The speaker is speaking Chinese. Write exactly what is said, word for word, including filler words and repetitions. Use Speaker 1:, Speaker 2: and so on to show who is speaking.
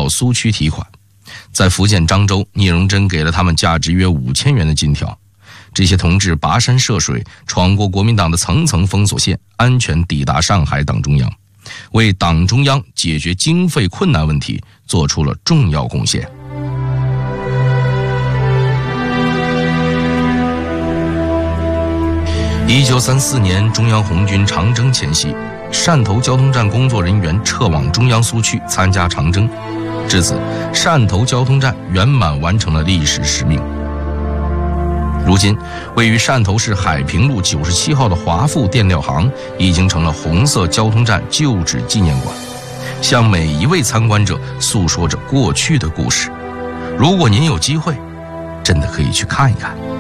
Speaker 1: 到苏区提款。在福建漳州，聂荣臻给了他们价值约五千元的金条。这些同志跋山涉水，闯过国民党的层层封锁线，安全抵达上海党中央，为党中央解决经费困难问题做出了重要贡献。一九三四年，中央红军长征前夕，汕头交通站工作人员撤往中央苏区参加长征，至此，汕头交通站圆满完成了历史使命。如今，位于汕头市海平路九十七号的华富电料行已经成了红色交通站旧址纪念馆，向每一位参观者诉说着过去的故事。如果您有机会，真的可以去看一看。